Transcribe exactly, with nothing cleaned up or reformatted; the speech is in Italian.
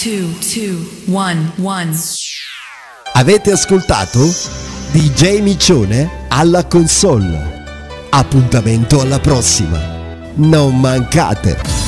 two, two, one, one. Avete ascoltato D J Miccione alla console. Appuntamento alla prossima. Non mancate.